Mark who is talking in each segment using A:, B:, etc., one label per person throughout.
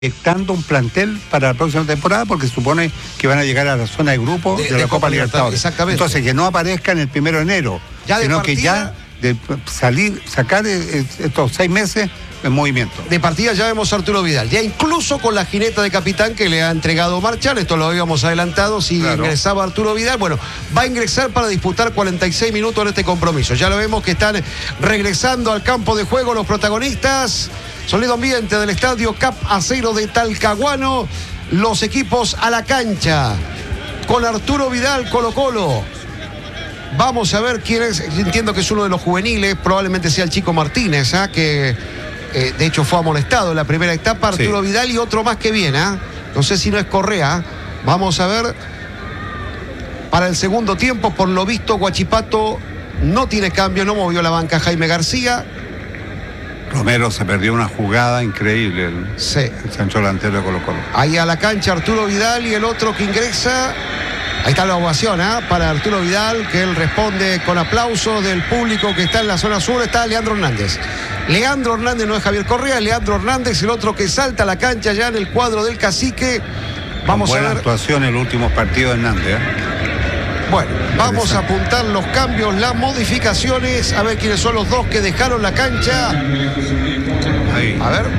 A: proyectando un plantel para la próxima temporada porque supone que van a llegar a la zona de grupo de la Copa Libertadores.
B: Exactamente.
A: Entonces, que no aparezcan el 1 de enero, sino partida, que ya de sacar estos 6 meses en movimiento.
B: De partida ya vemos a Arturo Vidal, ya incluso con la jineta de capitán que le ha entregado Marchán, esto lo habíamos adelantado, si ingresaba Arturo Vidal, bueno, va a ingresar para disputar 46 minutos en este compromiso. Ya lo vemos que están regresando al campo de juego los protagonistas. Sonido ambiente del estadio Cap Acero de Talcahuano, los equipos a la cancha, con Arturo Vidal, Colo-Colo. Vamos a ver quién es, entiendo que es uno de los juveniles, probablemente sea el Chico Martínez, que de hecho fue amonestado en la primera etapa, Arturo Vidal y otro más que viene, no sé si no es Correa. Vamos a ver, para el segundo tiempo, por lo visto Huachipato no tiene cambio, no movió la banca Jaime García.
A: Romero se perdió una jugada increíble, el centro delantero de Colo-Colo.
B: Ahí a la cancha Arturo Vidal y el otro que ingresa. Ahí está la ovación para Arturo Vidal, que él responde con aplausos del público que está en la zona sur. Está Leandro Hernández. Leandro Hernández, no es Javier Correa, Leandro Hernández, el otro que salta a la cancha ya en el cuadro del Cacique. Vamos a ver.
A: Buena actuación en el último partido de Hernández.
B: Bueno, vamos a apuntar los cambios, las modificaciones, a ver quiénes son los dos que dejaron la cancha.
A: Ahí.
B: A ver.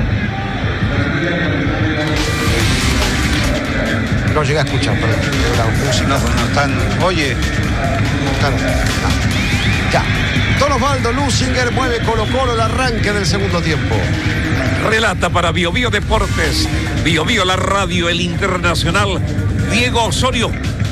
B: No llegué a escuchar, perdón.
A: No están. Oye.
B: Ya. Don Osvaldo Lusinger mueve Colo-Colo el arranque del segundo tiempo.
C: Relata para Bio Bio Deportes, Bio Bio la radio, el internacional, Diego Osorio.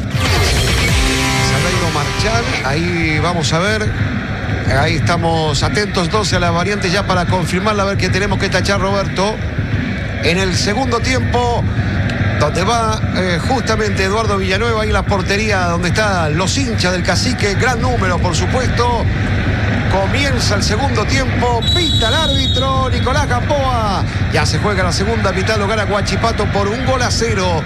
B: Marchán, ahí vamos a ver. Ahí estamos atentos entonces a la variante ya para confirmarla, a ver qué tenemos que tachar, Roberto. En el segundo tiempo, donde va justamente Eduardo Villanueva, ahí en la portería donde están los hinchas del Cacique, gran número por supuesto. Comienza el segundo tiempo, pita el árbitro Nicolás Gamboa. Ya se juega la segunda mitad, lo gana Huachipato por 1-0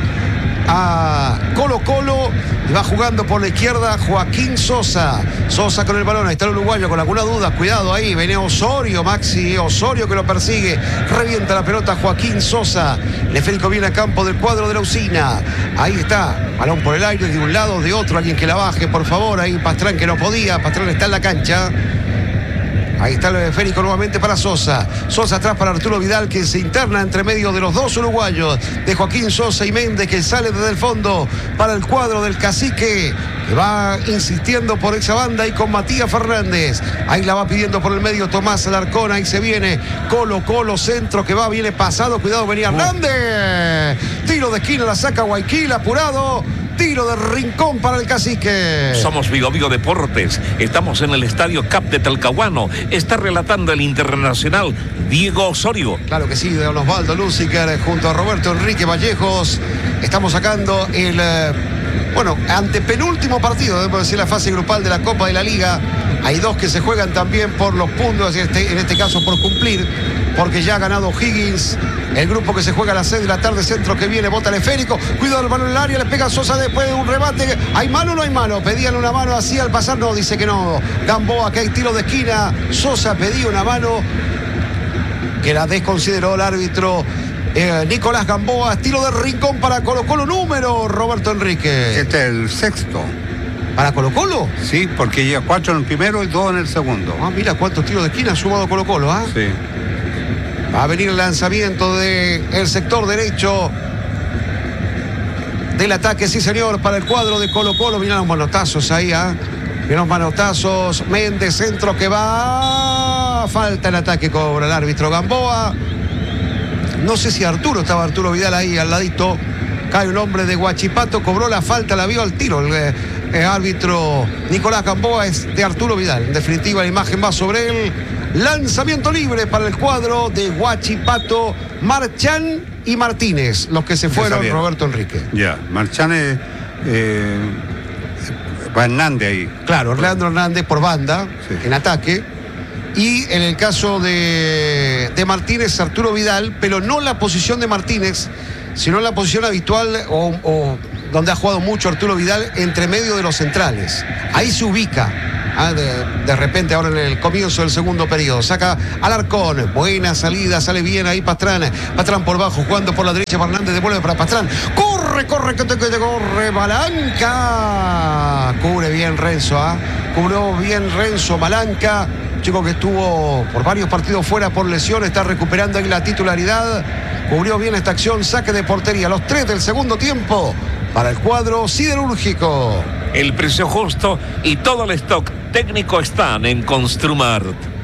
B: a Colo-Colo. Va jugando por la izquierda Joaquín Sosa. Sosa con el balón, ahí está el uruguayo con alguna duda, cuidado ahí, viene Osorio, Maxi Osorio que lo persigue, revienta la pelota Joaquín Sosa. Leférico viene a campo del cuadro de la Usina. Ahí está, balón por el aire de un lado, de otro, alguien que la baje, por favor. Ahí Pastrán que no podía, Pastrán está en la cancha. Ahí está el Férico nuevamente para Sosa. Sosa atrás para Arturo Vidal, que se interna entre medio de los dos uruguayos, de Joaquín Sosa y Méndez, que sale desde el fondo para el cuadro del Cacique, que va insistiendo por esa banda y con Matías Fernández. Ahí la va pidiendo por el medio Tomás Alarcón. Ahí se viene Colo-Colo, centro que va, viene pasado. Cuidado, venía Hernández. Tiro de esquina, la saca Guayquil, apurado. Tiro de rincón para el Cacique.
C: Somos Bio Bio Deportes. Estamos en el estadio Cap de Talcahuano. Está relatando el internacional Diego Osorio.
B: Claro que sí, de Don Osvaldo Lusinger junto a Roberto Enrique Vallejos. Estamos sacando el antepenúltimo partido, debemos decir, la fase grupal de la Copa de la Liga. Hay dos que se juegan también por los puntos, en este caso por cumplir, porque ya ha ganado Higgins. El grupo que se juega a las 6 de la tarde, centro que viene, bota el esférico. Cuidado el balón en el área, le pega Sosa después de un remate. ¿Hay mano o no hay mano? Pedían una mano así al pasar, no, dice que no. Gamboa, que hay tiro de esquina. Sosa pedía una mano que la desconsideró el árbitro. Nicolás Gamboa, tiro de rincón para Colo-Colo, número Roberto Enrique.
A: Este es el sexto.
B: ¿Para Colo-Colo?
A: Sí, porque llega 4 en el primero y 2 en el segundo.
B: Mira cuántos tiros de esquina ha sumado Colo-Colo,
A: Sí.
B: Va a venir el lanzamiento del sector derecho del ataque, sí señor, para el cuadro de Colo-Colo. Miren los manotazos ahí, Miren los manotazos. Méndez, centro que va. Falta el ataque, cobra el árbitro Gamboa. No sé si estaba Arturo Vidal ahí al ladito. Cae un hombre de Huachipato, cobró la falta, la vio al tiro. El árbitro Nicolás Gamboa es de Arturo Vidal. En definitiva, la imagen va sobre él. Lanzamiento libre para el cuadro de Huachipato. Marchán y Martínez, los que se fueron, Roberto Enrique.
A: Ya, Marchán va Hernández ahí.
B: Claro, Leandro Hernández por banda, en ataque. Y en el caso de Martínez, Arturo Vidal, pero no la posición de Martínez, sino la posición habitual o donde ha jugado mucho Arturo Vidal, entre medio de los centrales. Ahí se ubica. de repente ahora en el comienzo del segundo periodo. Saca Alarcón, buena salida, sale bien ahí Pastrán por bajo, jugando por la derecha, Fernández devuelve para Pastrán, corre, Malanca, cubre bien Renzo, cubrió bien Renzo Malanca, chico que estuvo por varios partidos fuera por lesión, está recuperando ahí la titularidad, cubrió bien esta acción, saque de portería, los 3 del segundo tiempo para el cuadro siderúrgico.
C: El precio justo y todo el stock técnico están en Construmart.